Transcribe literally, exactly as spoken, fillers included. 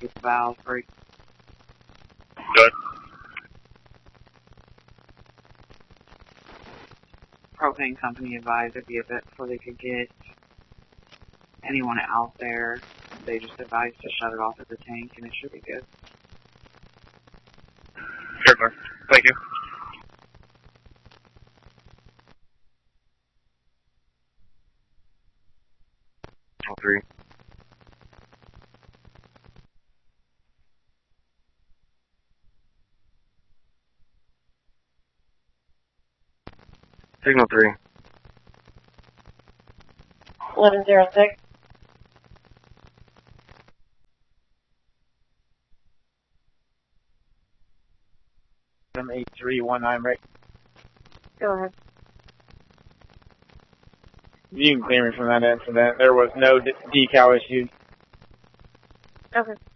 if the valve breaks. Good. Propane company advised it'd be a bit before they could get anyone out there. They just advised to shut it off at the tank, and it should be good. Sure, thank you. All three. Signal three. eleven zero six. eight three one nine, right? Go ahead. You can clear me from that incident. There was no de- decal issues. Okay.